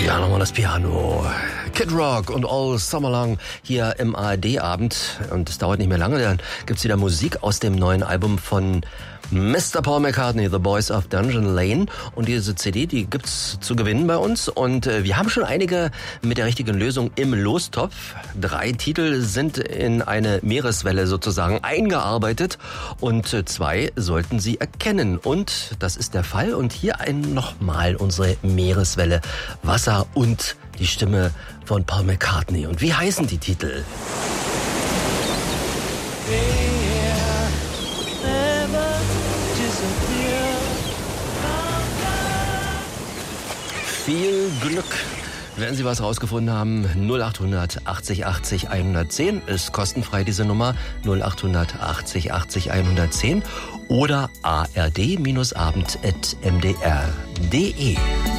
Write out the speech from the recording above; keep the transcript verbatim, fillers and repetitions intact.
Ja, nochmal das Piano. Kid Rock und All Summer Long hier im A R D-Abend. Und es dauert nicht mehr lange, dann gibt's wieder Musik aus dem neuen Album von Mister Paul McCartney, The Boys of Dungeon Lane. Und diese C D, die gibt's zu gewinnen bei uns. Und äh, wir haben schon einige mit der richtigen Lösung im Lostopf. Drei Titel sind in eine Meereswelle sozusagen eingearbeitet. Und äh, zwei sollten Sie erkennen. Und das ist der Fall. Und hier ein nochmal unsere Meereswelle. Wasser und die Stimme von Paul McCartney. Und wie heißen die Titel? Viel Glück, wenn Sie was rausgefunden haben. null acht achtzig achtzig hundertzehn ist kostenfrei, diese Nummer. null acht achtzig achtzig hundertzehn oder a r d abend punkt m d r punkt d e.